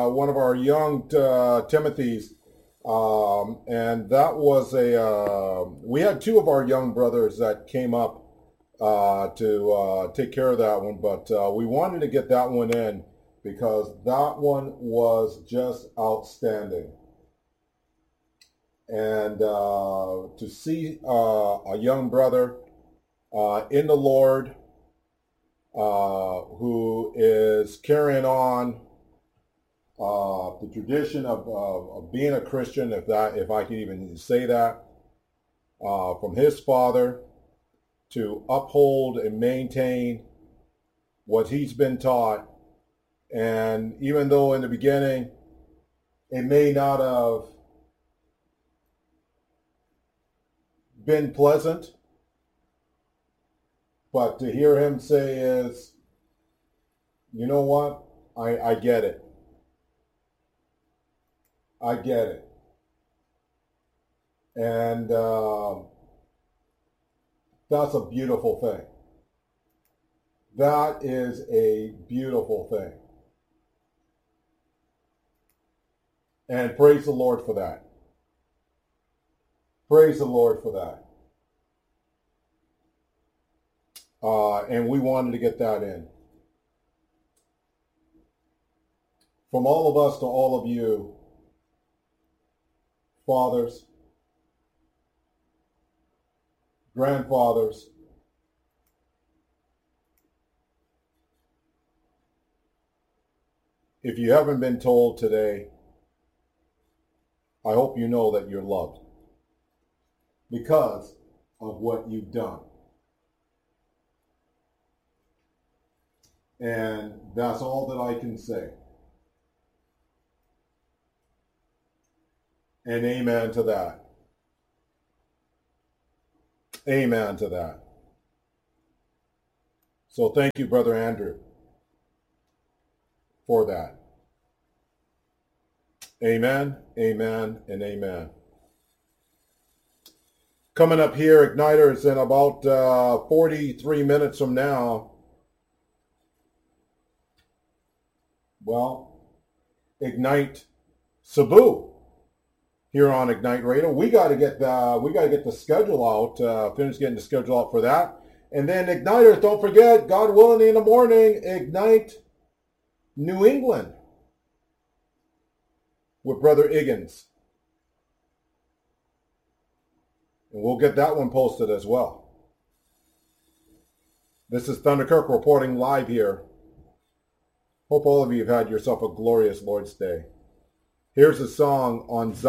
one of our young Timothys, and that was we had two of our young brothers that came up to take care of that one, but we wanted to get that one in because that one was just outstanding. And to see a young brother in the Lord who is carrying on the tradition of being a Christian, if I can even say that, from his father, to uphold and maintain what he's been taught. And even though in the beginning it may not have been pleasant, but to hear him say is, you know what, I get it. I get it. And that's a beautiful thing. That is a beautiful thing. And praise the Lord for that. Praise the Lord for that. And we wanted to get that in. From all of us to all of you, fathers, grandfathers, if you haven't been told today, I hope you know that you're loved because of what you've done. And that's all that I can say. And amen to that. Amen to that. So thank you, Brother Andrew, for that. Amen, amen, and amen. Coming up here, Igniters, in about 43 minutes from now. Well, Ignite Cebu here on Ignite Radio. We got to get the schedule out. Finish getting the schedule out for that, and then Igniters. Don't forget, God willing, in the morning, Ignite New England with Brother Iggins, and we'll get that one posted as well. This is Thunder Kirk reporting live here. Hope all of you have had yourself a glorious Lord's Day. Here's a song on Zion.